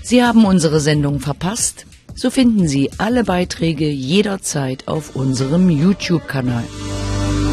Sie haben unsere Sendung verpasst? So finden Sie alle Beiträge jederzeit auf unserem YouTube-Kanal.